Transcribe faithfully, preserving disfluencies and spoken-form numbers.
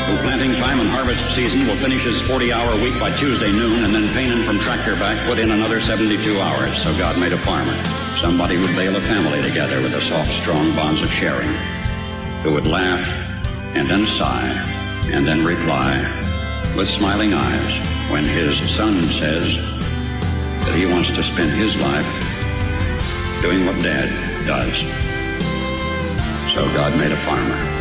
who planting time and harvest season will finish his forty-hour week by Tuesday noon, and then Payne from Tractor Back put in another seventy-two hours. So God made a farmer, somebody who'd bail a family together with the soft, strong bonds of sharing, who would laugh and then sigh and then reply with smiling eyes when his son says that he wants to spend his life doing what Dad does. So God made a farmer.